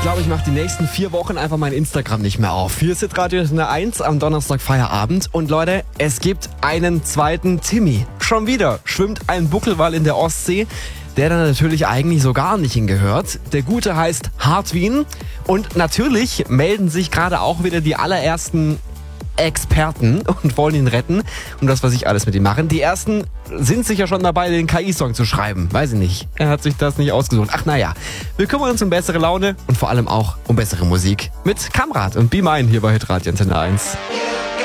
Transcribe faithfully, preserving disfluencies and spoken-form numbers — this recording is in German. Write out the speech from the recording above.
Ich glaube, ich mache die nächsten vier Wochen einfach mein Instagram nicht mehr auf. Hier ist Radio Antenne eins am Donnerstag Feierabend. Und Leute, es gibt einen zweiten Timmy. Schon wieder schwimmt ein Buckelwal in der Ostsee, der da natürlich eigentlich so gar nicht hingehört. Der Gute heißt Hartwin. Und natürlich melden sich gerade auch wieder die allerersten Experten und wollen ihn retten und das, was ich alles mit ihm machen. Die ersten sind sicher schon dabei, den K I-Song zu schreiben. Weiß ich nicht. Er hat sich das nicht ausgesucht. Ach naja, wir kümmern uns um bessere Laune und vor allem auch um bessere Musik mit Kamrat und Be Mine hier bei Hitradio Antenne eins.